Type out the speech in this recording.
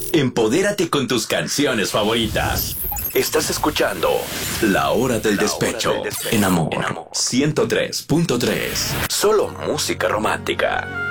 Empodérate con tus canciones favoritas. Estás escuchando La Hora del Despecho en Amor 103.3. Solo música romántica.